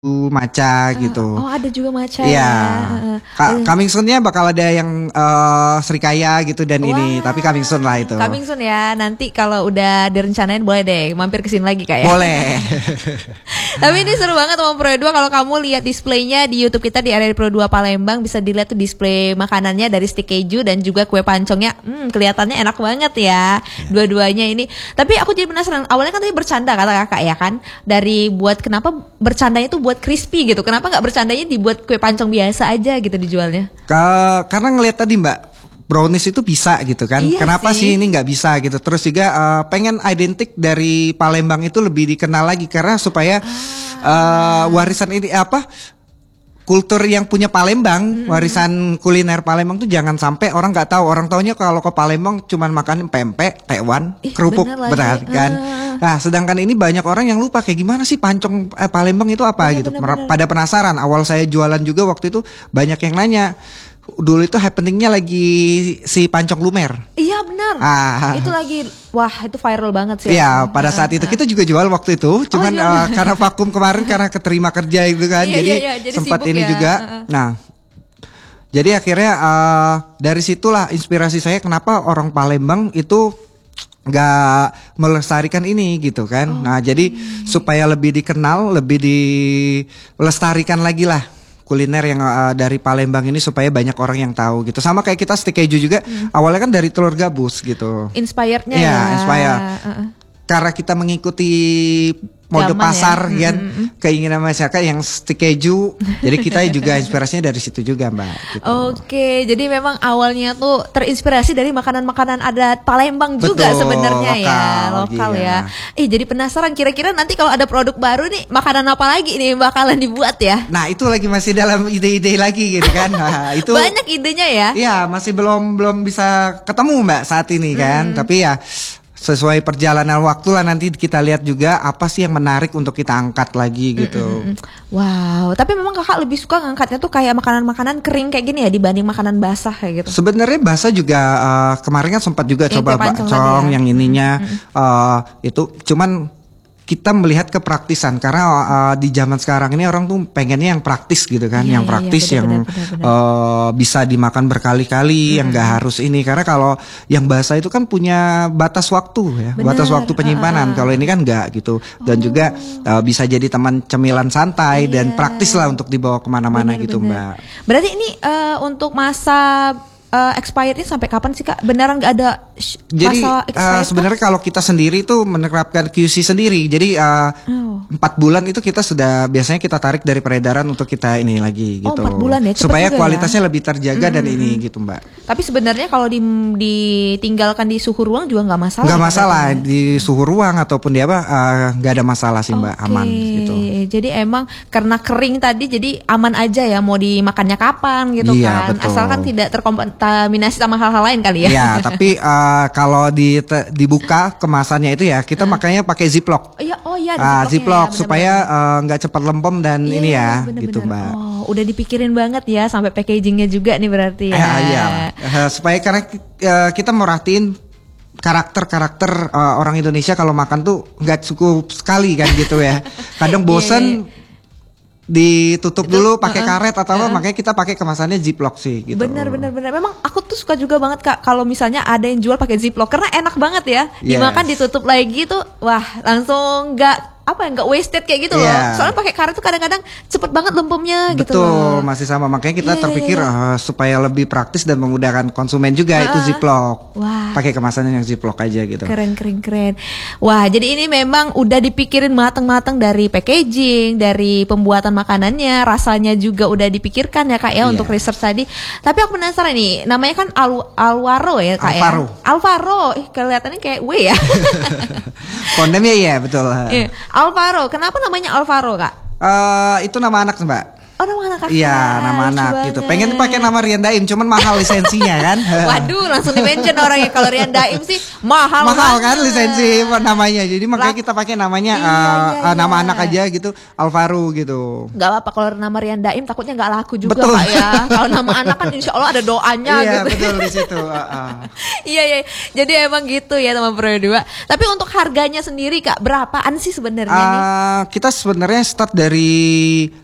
matcha gitu. Oh, ada juga matcha Iya. ya. Coming soon-nya bakal ada yang Srikaya gitu dan ini, tapi coming soon lah itu. Coming soon ya. Nanti kalau udah direncanain boleh deh mampir ke sini lagi Kak ya. Boleh. Tapi ini seru banget sama Pro 2. Kalau kamu lihat displaynya di YouTube kita di area Pro 2 Palembang, bisa dilihat tuh display makanannya dari stik keju dan juga kue pancongnya. Kelihatannya enak banget ya. Dua-duanya ini. Tapi aku jadi penasaran. Awalnya kan tadi bercanda kata Kakak ya kan. Dari buat kenapa bercandanya tuh buat crispy gitu. Kenapa nggak bercandanya dibuat kue pancong biasa aja gitu dijualnya? Karena ngelihat tadi Mbak, brownies itu bisa gitu kan. Iya Kenapa sih. sih ini nggak bisa gitu. Terus juga pengen identik dari Palembang itu lebih dikenal lagi karena supaya warisan ini kultur yang punya Palembang, warisan kuliner Palembang tuh jangan sampai orang nggak tahu. Orang taunya kalau ke Palembang cuman makan pempek, tekwan, kerupuk, benar kan. Nah, sedangkan ini banyak orang yang lupa kayak gimana sih pancong Palembang itu apa gitu. Pada penasaran. Awal saya jualan juga waktu itu banyak yang nanya. Dulu itu happeningnya lagi si pancong lumer. Iya benar. Itu lagi itu viral banget sih. Iya, pada saat itu kita juga jual waktu itu. Cuman karena vakum kemarin karena keterima kerja itu kan. Jadi sempat ini juga. Nah, jadi akhirnya dari situlah inspirasi saya kenapa orang Palembang itu nggak melestarikan ini gitu kan. Nah, jadi supaya lebih dikenal, lebih dilestarikan lagi lah kuliner yang dari Palembang ini supaya banyak orang yang tahu gitu. Sama kayak kita stik keju juga awalnya kan dari telur gabus gitu. Inspirednya ya. ya. Inspired. Karena kita mengikuti mode Zaman pasar ya. kan, keinginan masyarakat yang stik keju. Jadi kita juga inspirasinya dari situ juga Mbak. Gitu. Oke, jadi memang awalnya tuh terinspirasi dari makanan-makanan adat Palembang juga sebenarnya ya, lokal ya. Jadi penasaran kira-kira nanti kalau ada produk baru nih makanan apa lagi nih bakalan dibuat ya? Nah itu lagi masih dalam ide-ide lagi gitu kan. Nah, itu banyak idenya ya? Iya masih belum bisa ketemu Mbak saat ini kan. Tapi ya sesuai perjalanan waktu lah nanti kita lihat juga apa sih yang menarik untuk kita angkat lagi gitu. Wow, tapi memang Kakak lebih suka ngangkatnya tuh kayak makanan-makanan kering kayak gini ya dibanding makanan basah kayak gitu. Sebenarnya basah juga kemarin kan sempat juga coba pancong yang ininya itu cuman kita melihat kepraktisan karena di zaman sekarang ini orang tuh pengennya yang praktis gitu kan, yang praktis yang bisa dimakan berkali-kali, yang nggak harus ini karena kalau yang basah itu kan punya batas waktu ya, batas waktu penyimpanan. Kalau ini kan nggak gitu dan juga bisa jadi teman cemilan santai dan praktis lah untuk dibawa kemana-mana gitu Mbak. Berarti ini untuk masa expirednya sampai kapan sih Kak? Beneran nggak ada jadi sebenarnya kalau kita sendiri itu menerapkan QC sendiri. Jadi 4 bulan itu kita sudah biasanya kita tarik dari peredaran untuk kita ini lagi gitu. 4 bulan ya, supaya kualitasnya lebih terjaga dan ini gitu Mbak. Tapi sebenarnya kalau ditinggalkan di suhu ruang juga nggak masalah. Nggak masalah di suhu ruang ataupun di nggak ada masalah sih Mbak, aman gitu. Jadi emang karena kering tadi jadi aman aja ya mau dimakannya kapan gitu kan. Betul. Asalkan tidak terkontaminasi sama hal-hal lain kali ya. Iya, tapi kalau dibuka kemasannya itu ya kita makanya pakai ziplock. Ziplock supaya nggak cepat lempem dan ini ya bener, gitu Mbak. Udah dipikirin banget ya sampai packagingnya juga nih berarti ya. Iya. Supaya karena kita merhatiin karakter orang Indonesia kalau makan tuh nggak cukup sekali kan gitu ya. Kadang bosen ditutup dulu pakai karet atau apa, makanya kita pakai kemasannya ziplock sih gitu. Bener. Memang aku tuh suka juga banget Kak kalau misalnya ada yang jual pakai ziplock karena enak banget ya. Dimakan ditutup lagi tuh wah langsung nggak wasted kayak gitu loh. Soalnya pakai karet tuh kadang-kadang cepet banget lempemnya gitu loh. Betul, masih sama. Makanya kita terpikir supaya lebih praktis dan memudahkan konsumen juga itu ziplock. Pakai kemasannya yang ziplock aja gitu. Keren. Wah, jadi ini memang udah dipikirin matang-matang dari packaging, dari pembuatan makanannya, rasanya juga udah dipikirkan ya Kak ya untuk research tadi. Tapi aku penasaran nih, namanya kan Alvaro ya Kak ya? Alvaro, kelihatannya kayak W ya. Kondemnya iya betul. Alvaro, kenapa namanya Alvaro Kak? Itu nama anak Mbak. Oh, nama anak kakak. Iya, nama lucu anak gitu. banget. Pengen pakai nama Rian Daim, cuman mahal lisensinya kan. Waduh, langsung di-mention orangnya. Kalau Rian Daim sih mahal Kan banget. lisensi namanya. Jadi makanya kita pakai namanya Iya, nama iya. anak aja gitu, Alvaro gitu. Gak apa-apa kalau nama Rian Daim takutnya gak laku juga Betul. Kak ya. Kalau nama anak kan insya Allah ada doanya Iya, gitu. betul di situ. Iya, iya. Jadi emang gitu ya teman Pro 2. Tapi untuk harganya sendiri Kak, berapaan sih sebenarnya nih? Kita sebenarnya start dari